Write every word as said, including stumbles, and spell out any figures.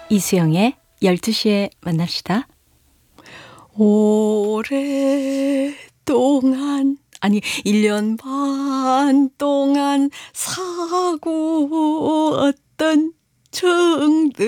이수영의 열두 시에 만납시다. 오랫동안 아니 일 년 반 동안 사고 어떤 정들